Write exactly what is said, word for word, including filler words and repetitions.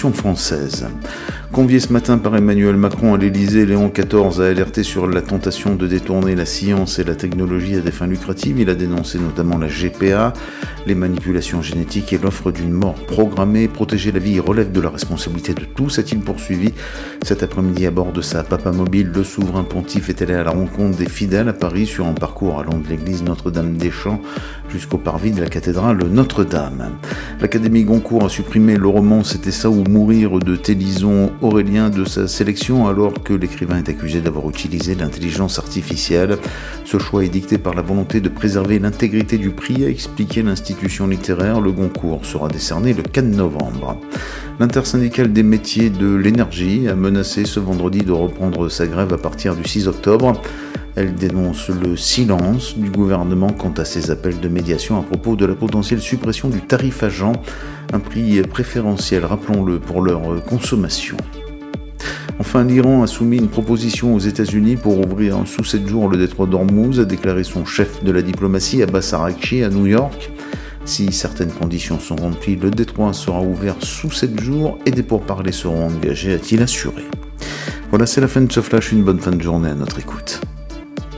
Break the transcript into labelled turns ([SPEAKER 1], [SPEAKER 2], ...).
[SPEAKER 1] Révolution française. Convié ce matin par Emmanuel Macron à l'Élysée, Léon quatorze a alerté sur la tentation de détourner la science et la technologie à des fins lucratives. Il a dénoncé notamment la G P A, les manipulations génétiques et l'offre d'une mort programmée. Protéger la vie relève de la responsabilité de tous, a-t-il poursuivi. Cet après-midi, à bord de sa papamobile, le souverain pontife est allé à la rencontre des fidèles à Paris sur un parcours allant de l'église Notre-Dame-des-Champs jusqu'au parvis de la cathédrale Notre-Dame. L'Académie Goncourt a supprimé le roman C'était ça ou mourir de Télison Aurélien de sa sélection, alors que l'écrivain est accusé d'avoir utilisé l'intelligence artificielle. Ce choix est dicté par la volonté de préserver l'intégrité du prix, a expliqué l'institution littéraire. Le Goncourt sera décerné le quatre novembre. L'intersyndicale des métiers de l'énergie a menacé ce vendredi de reprendre sa grève à partir du six octobre. Elle dénonce le silence du gouvernement quant à ses appels de médiation à propos de la potentielle suppression du tarif agent, un prix préférentiel, rappelons-le, pour leur consommation. Enfin, l'Iran a soumis une proposition aux États-Unis pour ouvrir sous sept jours le détroit d'Ormuz, a déclaré son chef de la diplomatie, Abbas Araghchi, à New York. Si certaines conditions sont remplies, le détroit sera ouvert sous sept jours et des pourparlers seront engagés, a-t-il assuré. Voilà, c'est la fin de ce flash. Une bonne fin de journée à notre écoute.